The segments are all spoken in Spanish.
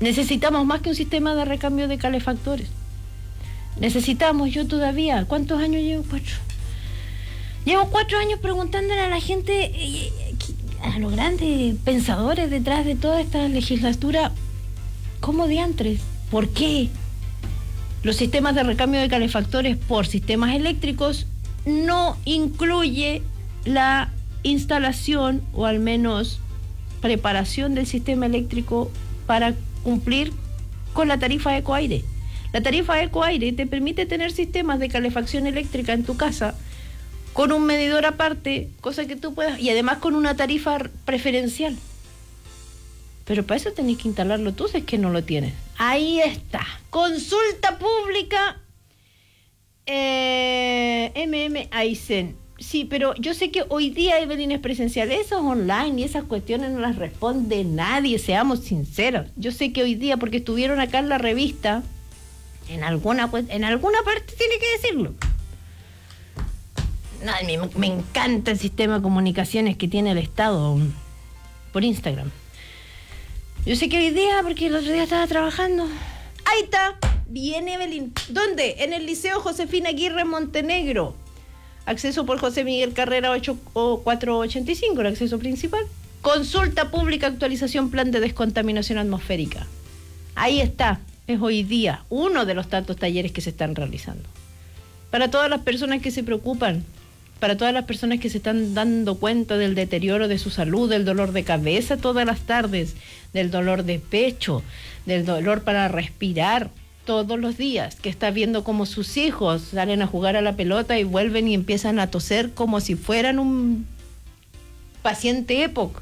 Necesitamos más que un sistema de recambio de calefactores. Necesitamos, yo todavía, ¿cuántos años llevo? 4. Llevo 4 años preguntándole a la gente, a los grandes pensadores detrás de toda esta legislatura, ¿cómo diantres? ¿Por qué los sistemas de recambio de calefactores por sistemas eléctricos no incluye la instalación o al menos preparación del sistema eléctrico para cumplir con la tarifa Ecoaire? La tarifa Ecoaire te permite tener sistemas de calefacción eléctrica en tu casa con un medidor aparte, cosa que tú puedas, y además con una tarifa preferencial. Pero para eso tenés que instalarlo tú, si es que no lo tienes. Ahí está. Consulta pública Aysén. Sí, pero yo sé que hoy día, Evelyn, es presencial. Eso es online y esas cuestiones no las responde nadie, seamos sinceros. Yo sé que hoy día, porque estuvieron acá en la revista, en alguna parte tiene que decirlo. No, me encanta el sistema de comunicaciones que tiene el Estado por Instagram. Yo sé que hoy día, porque el otro día estaba trabajando. Ahí está, bien, Evelyn. ¿Dónde? En el Liceo Josefina Aguirre, Montenegro. Acceso por José Miguel Carrera 485, el acceso principal. Consulta pública, actualización, plan de descontaminación atmosférica. Ahí está, es hoy día uno de los tantos talleres que se están realizando. Para todas las personas que se preocupan, para todas las personas que se están dando cuenta del deterioro de su salud, del dolor de cabeza todas las tardes, del dolor de pecho, del dolor para respirar todos los días, que está viendo como sus hijos salen a jugar a la pelota y vuelven y empiezan a toser como si fueran un paciente EPOC.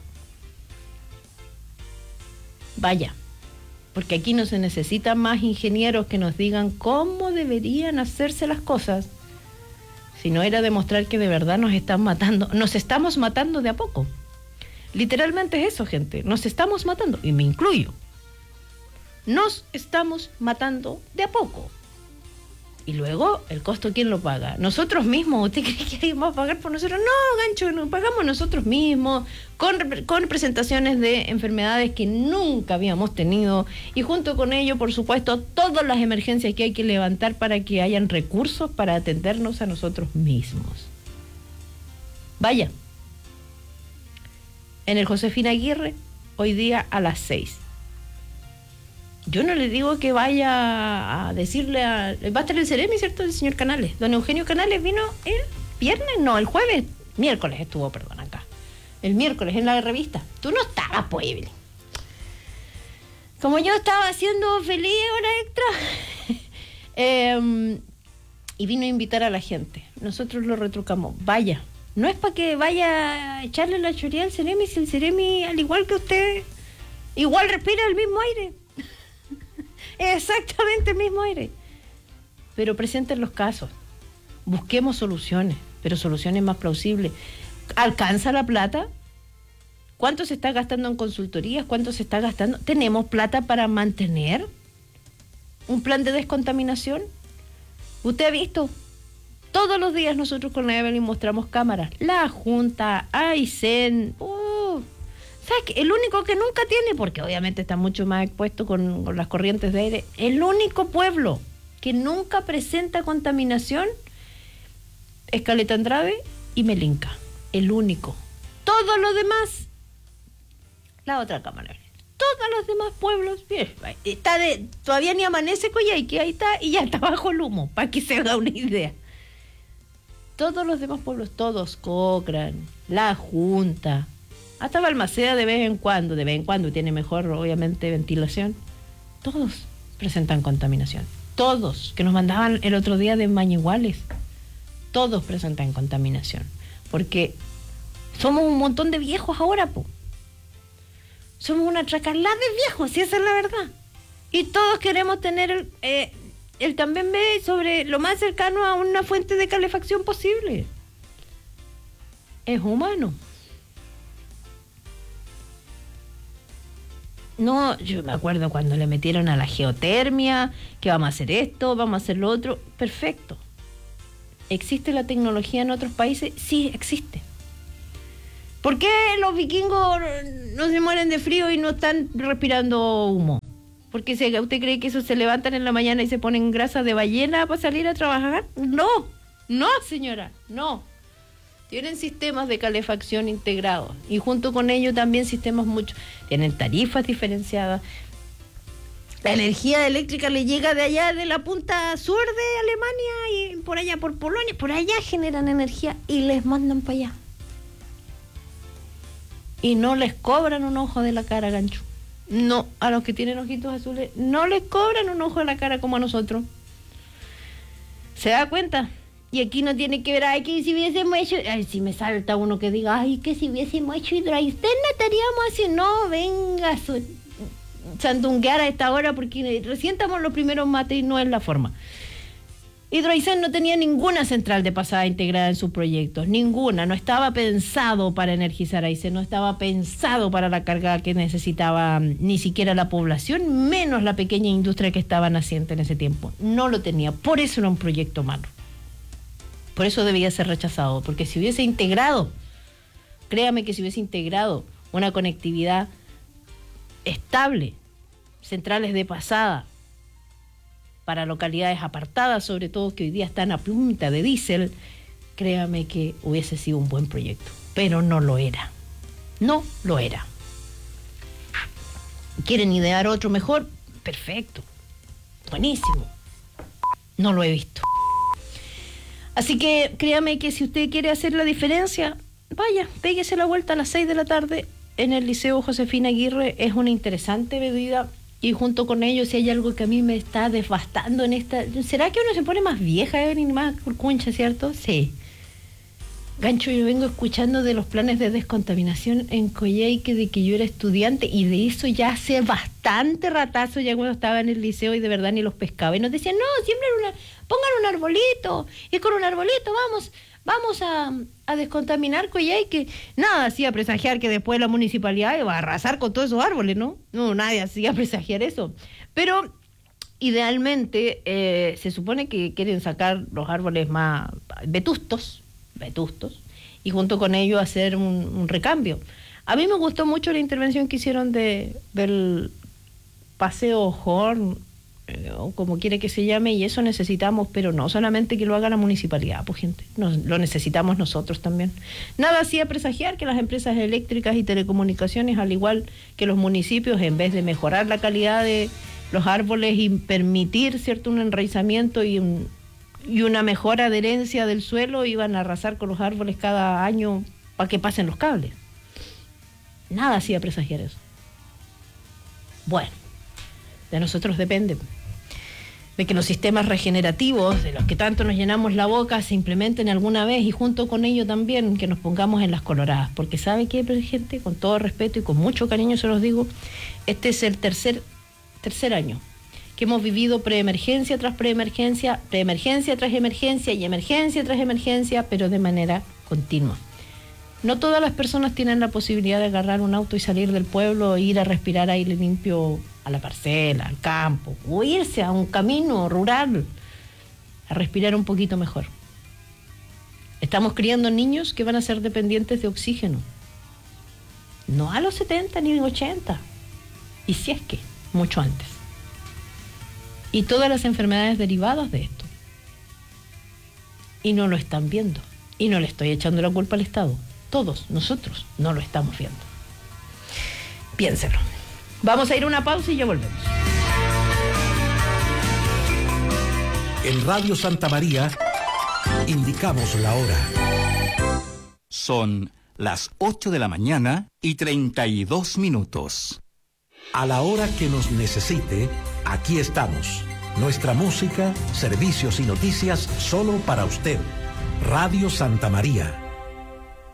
Vaya, porque aquí no se necesitan más ingenieros que nos digan cómo deberían hacerse las cosas, sino era demostrar que de verdad nos estamos matando de a poco. Literalmente es eso, gente, nos estamos matando, y me incluyo. Nos estamos matando de a poco. Y luego, ¿el costo quién lo paga? ¿Nosotros mismos? ¿Usted cree que alguien va a pagar por nosotros? No, gancho, nos pagamos nosotros mismos, con presentaciones de enfermedades que nunca habíamos tenido, y junto con ello, por supuesto, todas las emergencias que hay que levantar para que hayan recursos para atendernos a nosotros mismos. Vaya. En el Josefina Aguirre, hoy día a las 6. Yo no le digo que vaya a decirle va a estar el Ceremi, ¿cierto? El señor Canales. Don Eugenio Canales vino el jueves, miércoles estuvo, perdón, acá. El miércoles en la revista. Tú no estabas, pues, Evelyn. Como yo estaba haciendo feliz hora extra. Y vino a invitar a la gente. Nosotros lo retrucamos. Vaya. No es para que vaya a echarle la choría al Ceremi, si el Ceremi, al igual que usted, igual respira el mismo aire. Exactamente el mismo aire. Pero presenten los casos. Busquemos soluciones, pero soluciones más plausibles. ¿Alcanza la plata? ¿Cuánto se está gastando en consultorías? ¿Cuánto se está gastando? ¿Tenemos plata para mantener un plan de descontaminación? ¿Usted ha visto? Todos los días nosotros con la Evelyn mostramos cámaras. La Junta, Aysén, ¿sabes qué? El único que nunca tiene, porque obviamente está mucho más expuesto con las corrientes de aire, el único pueblo que nunca presenta contaminación es Caleta Andrade y Melinca. El único. Todos los demás, la otra cámara. Todos los demás pueblos, bien, todavía ni amanece Coyhaique, ahí está, y ya está bajo el humo, para que se haga una idea. Todos los demás pueblos, todos, Cochrane, la Junta, hasta Balmaceda de vez en cuando tiene mejor, obviamente, ventilación. Todos presentan contaminación. Todos, que nos mandaban el otro día de Mañiguales, todos presentan contaminación. Porque somos un montón de viejos ahora, po. Somos una tracalada de viejos, si esa es la verdad. Y todos queremos tener el también ve sobre lo más cercano a una fuente de calefacción posible. Es humano. No, yo me acuerdo cuando le metieron a la geotermia, que vamos a hacer esto, vamos a hacer lo otro. Perfecto. ¿Existe la tecnología en otros países? Sí, existe. ¿Por qué los vikingos no se mueren de frío y no están respirando humo? Porque ¿usted cree que esos se levantan en la mañana y se ponen grasa de ballena para salir a trabajar? No, no, señora, no. Tienen sistemas de calefacción integrados y junto con ello también sistemas tienen tarifas diferenciadas. La energía eléctrica le llega de allá, de la punta sur de Alemania y por allá por Polonia, por allá generan energía y les mandan para allá. Y no les cobran un ojo de la cara, gancho. No, a los que tienen ojitos azules no les cobran un ojo de la cara como a nosotros. ¿Se da cuenta? Y aquí no tiene que ver, ay, que si hubiésemos hecho, ay, si me salta uno que diga, ay, que si hubiésemos hecho Hidroaicén no estaríamos así, no, venga, sandunguear a esta hora porque recién estamos los primeros mates y no es la forma. Hidroaicén no tenía ninguna central de pasada integrada en sus proyectos, ninguna, no estaba pensado para energizar Aysén, no estaba pensado para la carga que necesitaba ni siquiera la población, menos la pequeña industria que estaba naciente en ese tiempo, no lo tenía, por eso era un proyecto malo. Por eso debía ser rechazado, porque si hubiese integrado, créame que si hubiese integrado una conectividad estable, centrales de pasada, para localidades apartadas, sobre todo que hoy día están a punta de diésel, créame que hubiese sido un buen proyecto, pero no lo era. No lo era. ¿Quieren idear otro mejor? Perfecto. Buenísimo. No lo he visto. Así que créame que si usted quiere hacer la diferencia, vaya, péguese la vuelta a las 6 de la tarde en el Liceo Josefina Aguirre. Es una interesante medida y junto con ello, si hay algo que a mí me está devastando en esta... ¿Será que uno se pone más vieja, Evelyn, más curcuncha, cierto? Sí. Gancho, yo vengo escuchando de los planes de descontaminación en Coyhaique de que yo era estudiante y de eso ya hace bastante ratazo ya cuando estaba en el liceo y de verdad ni los pescaba. Y nos decían, no, pongan un arbolito y con un arbolito vamos a descontaminar Coyhaique. Nada hacía presagiar que después la municipalidad iba a arrasar con todos esos árboles, ¿no? No, nadie hacía presagiar eso. Pero idealmente se supone que quieren sacar los árboles más vetustos y junto con ello hacer un recambio. A mí me gustó mucho la intervención que hicieron del paseo Horn, o como quiere que se llame, y eso necesitamos, pero no solamente que lo haga la municipalidad, pues gente, lo necesitamos nosotros también. Nada hacía presagiar que las empresas eléctricas y telecomunicaciones, al igual que los municipios, en vez de mejorar la calidad de los árboles y permitir, ¿cierto?, un enraizamiento y una mejor adherencia del suelo, iban a arrasar con los árboles cada año para que pasen los cables. Nada hacía presagiar eso. Bueno, de nosotros depende de que los sistemas regenerativos, de los que tanto nos llenamos la boca, se implementen alguna vez y junto con ello también que nos pongamos en las coloradas. Porque ¿sabe qué, gente? Con todo respeto y con mucho cariño se los digo, este es el tercer año que hemos vivido preemergencia tras preemergencia, preemergencia tras emergencia y emergencia tras emergencia, pero de manera continua. No todas las personas tienen la posibilidad de agarrar un auto y salir del pueblo e ir a respirar aire limpio a la parcela, al campo, o irse a un camino rural a respirar un poquito mejor. Estamos criando niños que van a ser dependientes de oxígeno. No a los 70 ni 80. Y si es que, mucho antes. Y todas las enfermedades derivadas de esto. Y no lo están viendo. Y no le estoy echando la culpa al Estado. Todos nosotros no lo estamos viendo. Piénselo. Vamos a ir a una pausa y ya volvemos. En Radio Santa María indicamos la hora. Son las 8 de la mañana y 32 minutos. A la hora que nos necesite, aquí estamos. Nuestra música, servicios y noticias solo para usted. Radio Santa María.